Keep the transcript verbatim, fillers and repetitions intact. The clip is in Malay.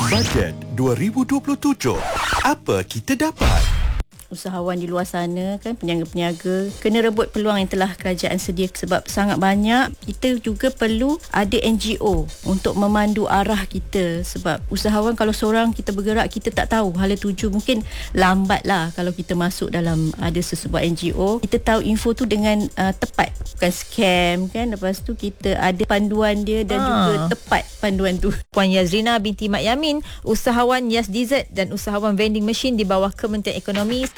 Bajet dua ribu dua puluh tujuh. Apa kita dapat? Usahawan di luar sana kan, peniaga-peniaga kena rebut peluang yang telah kerajaan sedia sebab sangat banyak. Kita juga perlu ada N G O untuk memandu arah kita, sebab usahawan kalau seorang kita bergerak, kita tak tahu hala tuju, mungkin lambat lah kalau kita masuk dalam ada sesebuah N G O. Kita tahu info tu dengan uh, tepat, bukan scam kan. Lepas tu kita ada panduan dia dan Ah. juga tepat panduan tu. Puan Yazrina binti Mak Yamin, usahawan Yas Dessert dan usahawan vending machine di bawah Kementerian Ekonomi.